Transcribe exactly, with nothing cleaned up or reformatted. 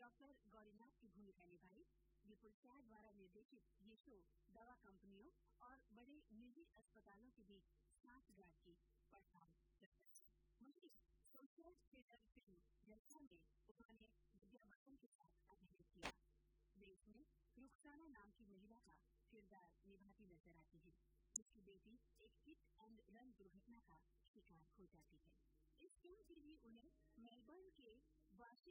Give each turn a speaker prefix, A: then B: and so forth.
A: Doctor Gaurinath की भूमिका निभाई। विपुल शाह द्वारा निर्देशित ये शो दवा कंपनियों और बड़े निजी अस्पतालों के बीच सांठगांठ की पड़ताल करता है। वहीं सोशल थ्रिलर फिल्म जलसा में उन्होंने विद्या बालन के साथ अभिनय किया। वे इसमें रुखसाना नाम की महिला का किरदार निभाती नजर आती है, जिसकी बेटी एक हिट एंड रन दुर्घटना का शिकार हो जाती है। इस फिल्म के लिए उन्हें मेलबर्न के वार्षिक